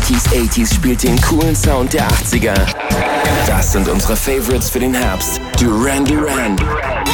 90s, 80s spielt den coolen Sound der 80er. Das sind unsere Favorites für den Herbst. Duran Duran.